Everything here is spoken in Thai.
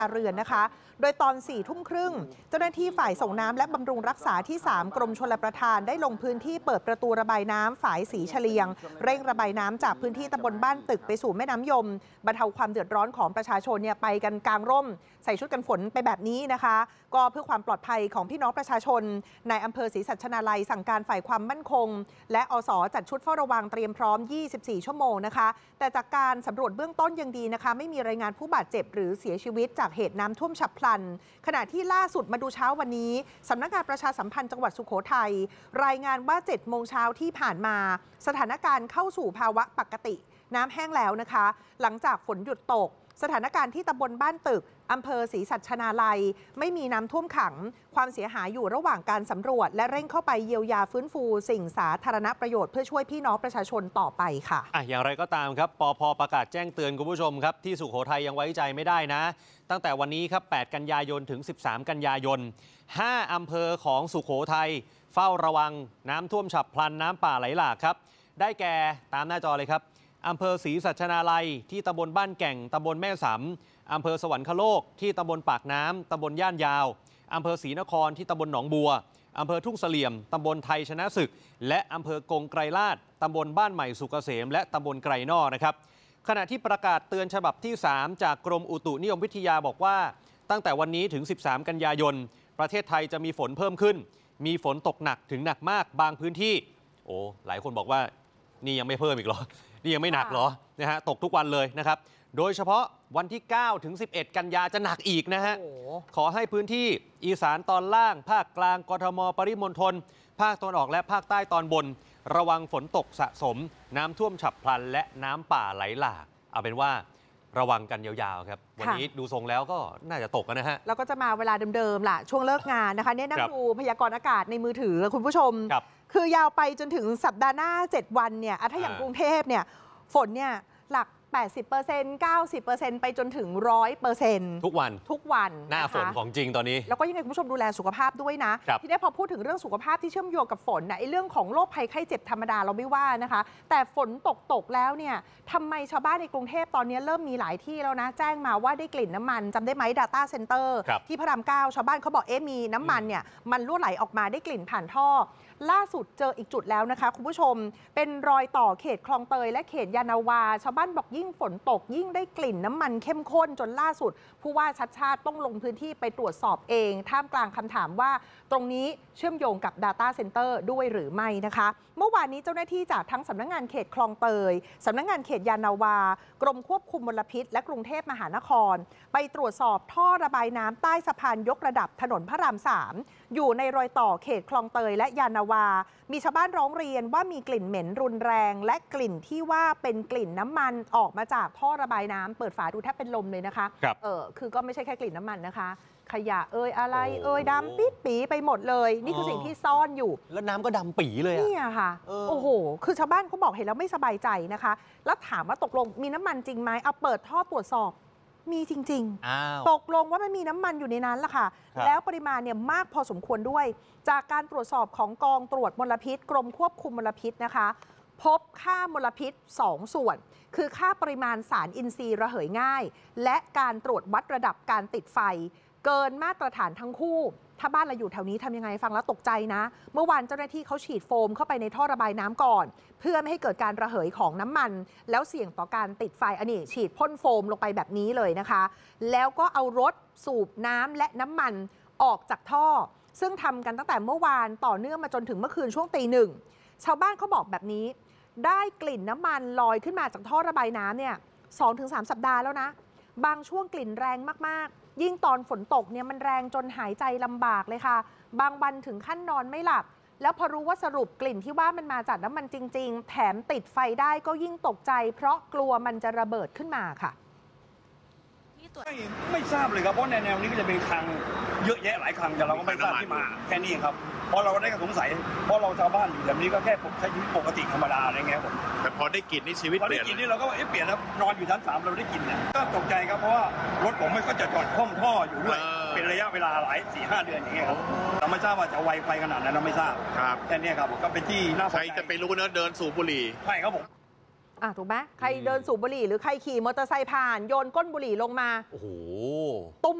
เรือนนะคะโดยตอน4 ทุ่มครึ่งเจ้าหน้าที่ฝ่ายส่งน้ำและบำรุงรักษาที่3กรมชลประทานได้ลงพื้นที่เปิดประตูระบายน้ำฝายสีเฉลียงเร่งระบายน้ำจากพื้นที่ตำบลบ้านตึกไปสู่แม่น้ำยมบรรเทาความเดือดร้อนของประชาชนไปกันกางร่มใส่ชุดกันฝนไปแบบนี้นะคะก็เพื่อความปลอดภัยของพี่น้องประชาชนในอำเภอศรีสัชนาลัยสั่งการฝ่ายความมั่นคงและอส.จัดชุดเฝ้าระวังเตรียมพร้อม24 ชั่วโมงนะคะแต่จากการสำรวจเบื้องต้นยังดีนะคะไม่มีรายงานผู้บาดเจ็บหรือเสียชีวิตจากเหตุน้ำท่วมฉับพลันขณะที่ล่าสุดมาดูเช้าวันนี้สำนักงานประชาสัมพันธ์จังหวัดสุโขทัยรายงานว่า7 โมงเช้าที่ผ่านมาสถานการณ์เข้าสู่ภาวะปกติน้ำแห้งแล้วนะคะหลังจากฝนหยุดตกสถานการณ์ที่ตำบลบ้านตึกอำเภอศรีสัชนาลัยไม่มีน้ำท่วมขังความเสียหายอยู่ระหว่างการสำรวจและเร่งเข้าไปเยียวยาฟื้นฟูสิ่งสาธารณประโยชน์เพื่อช่วยพี่น้องประชาชนต่อไปค่ะอย่างไรก็ตามครับปภ.ประกาศแจ้งเตือนคุณผู้ชมครับที่สุโขทัยยังไว้ใจไม่ได้นะตั้งแต่วันนี้ครับ8 กันยายนถึง13 กันยายน5 อำเภอของสุโขทัยเฝ้าระวังน้ำท่วมฉับพลันน้ำป่าไหลหลากครับได้แก่ตามหน้าจอเลยครับอำเภอศรีสัชนาลัยที่ตำบลบ้านแก่งตำบลแม่สำอำเภอสวรรคโลกที่ตำบลปากน้ำตำบลย่านยาวอำเภอศรีนครที่ตำบลหนองบัวอำเภอทุ่งเสลี่ยมตำบลไทยชนะศึกและอำเภอกงไกรลาดตำบลบ้านใหม่สุกเกษมและตำบลไกรนอกนะครับขณะที่ประกาศเตือนฉบับที่3จากกรมอุตุนิยมวิทยาบอกว่าตั้งแต่วันนี้ถึง13 กันยายนประเทศไทยจะมีฝนเพิ่มขึ้นมีฝนตกหนักถึงหนักมากบางพื้นที่หลายคนบอกว่านี่ยังไม่เพิ่มอีกเหรอนี่ยังไม่หนักเหรอนะฮะตกทุกวันเลยนะครับโดยเฉพาะวันที่9 ถึง 11 กันยาจะหนักอีกนะฮะขอให้พื้นที่อีสานตอนล่างภาคกลางกทมปริมณฑลภาคตะวันออกและภาคใต้ตอนบนระวังฝนตกสะสมน้ำท่วมฉับพลันและน้ำป่าไหลหลากเอาเป็นว่าระวังกันยาวๆครับวันนี้ดูทรงแล้วก็น่าจะตกกันนะฮะแล้วก็จะมาเวลาเดิมๆล่ะช่วงเลิกงานนะคะเนี่ยนั่งดูพยากรณ์อากาศในมือถือคุณผู้ชมคือยาวไปจนถึงสัปดาห์หน้า7 วันเนี่ยถ้าอย่างกรุงเทพเนี่ยฝนเนี่ยหลัก 80% 90% ไปจนถึง 100% ทุกวันหน้าฝนของจริงตอนนี้แล้วก็ยังไงคุณผู้ชมดูแลสุขภาพด้วยนะที่ได้พอพูดถึงเรื่องสุขภาพที่เชื่อมโยงกับฝนไอ้เรื่องของโรคภัยไข้เจ็บธรรมดาเราไม่ว่านะคะแต่ฝนตกแล้วเนี่ยทำไมชาวบ้านในกรุงเทพตอนนี้เริ่มมีหลายที่แล้วนะแจ้งมาว่าได้กลิ่นน้ำมันจำได้ไหม Data Center ที่พระราม 9ชาวบ้านเขาบอกมีน้ำมันเนี่ยมันรั่วไหลออกมาได้กลิ่นผ่านท่อล่าสุดเจออีกจุดแล้วนะคะคุณผู้ชมเป็นรอยต่อเขตคลองเตยและเขตยานาวาชาวบ้านบอกยิ่งฝนตกยิ่งได้กลิ่นน้ำมันเข้มข้นจนล่าสุดผู้ว่าชัดชาติต้องลงพื้นที่ไปตรวจสอบเองท่ามกลางคำถามว่าตรงนี้เชื่อมโยงกับ Data Center ด้วยหรือไม่นะคะเมื่อวานนี้เจ้าหน้าที่จากทั้งสำนักงานเขตคลองเตยสำนักงานเขตยานาวากรมควบคุมมลพิษและกรุงเทพมหานครไปตรวจสอบท่อระบายน้ำใต้สะพานยกระดับถนนพระราม 3อยู่ในรอยต่อเขตคลองเตยและยานาวามีชาวบ้านร้องเรียนว่ามีกลิ่นเหม็นรุนแรงและกลิ่นที่ว่าเป็นกลิ่นน้ำมันออกมาจากท่อระบายน้ำเปิดฝาดูแทบเป็นลมเลยนะคะคือก็ไม่ใช่แค่กลิ่นน้ำมันนะคะขยะอะไรดำปิดปีไปหมดเลยนี่คือสิ่งที่ซ่อนอยู่แล้วน้ำก็ดำปีเลยนี่ค่ะโอ้โหคือชาวบ้านเขาบอกเห็นแล้วไม่สบายใจนะคะแล้วถามว่าตกลงมีน้ำมันจริงไหมเอาเปิดท่อตรวจสอบมีจริงๆตกลงว่ามันมีน้ำมันอยู่ในนั้นล่ะค่ะแล้วปริมาณเนี่ยมากพอสมควรด้วยจากการตรวจสอบของกองตรวจมลพิษกรมควบคุมมลพิษนะคะพบค่ามลพิษ2 ส่วนคือค่าปริมาณสารอินทรีย์ระเหยง่ายและการตรวจวัดระดับการติดไฟเกินมาตรฐานทั้งคู่ถ้าบ้านเราอยู่แถวนี้ทำยังไงฟังแล้วตกใจนะเมื่อวานเจ้าหน้าที่เขาฉีดโฟมเข้าไปในท่อระบายน้ำก่อนเพื่อไม่ให้เกิดการระเหยของน้ำมันแล้วเสี่ยงต่อการติดไฟอันนี้ฉีดพ่นโฟมลงไปแบบนี้เลยนะคะแล้วก็เอารถสูบน้ำและน้ำมันออกจากท่อซึ่งทำกันตั้งแต่เมื่อวานต่อเนื่องมาจนถึงเมื่อคืนช่วงตี 1ชาวบ้านเขาบอกแบบนี้ได้กลิ่นน้ำมันลอยขึ้นมาจากท่อระบายน้ำเนี่ย 2-3 สัปดาห์แล้วนะบางช่วงกลิ่นแรงมากๆยิ่งตอนฝนตกเนี่ยมันแรงจนหายใจลำบากเลยค่ะบางวันถึงขั้นนอนไม่หลับแล้วพอรู้ว่าสรุปกลิ่นที่ว่ามันมาจากน้ำมันจริงๆแถมติดไฟได้ก็ยิ่งตกใจเพราะกลัวมันจะระเบิดขึ้นมาค่ะไม่ทราบเลยครับเพราะในแนวนี้ก็จะเป็นคลังเยอะแยะหลายคลังแต่เราก็ไม่ทราบที่มาแค่นี้ครับเพราะเราได้สงสัยเพราะเราชาวบ้านอยู่แบบนี้ก็แค่ใช้ชีวิตปกติธรรมดาอะไรเงี้ยผมแต่พอได้กลิ่นนี่ชีวิตเปลี่ยนพอได้กลิ่นนี่เราก็เปลี่ยนแล้วนอนอยู่ชั้น 3เราได้กลิ่นเนี่ยก็ตกใจครับเพราะว่ารถผมไม่ก็จะจอดคล่อมท่ออยู่ด้วยเป็นระยะเวลาหลาย 4-5 เดือนอย่างเงี้ยครับเราไม่ทราบว่าจะไวไปขนาดนั้นเราไม่ทราบแค่นี้ครับก็เป็นที่น่าสนใจใครจะไปรู้เนอะเดินสูบบุหรี่ใช่ครับผมถูกไหมใครเดินสูบบุหรี่หรือใครขี่มอเตอร์ไซค์ผ่านโยนก้นบุหรี่ลงมาโอ้โหตุ้ม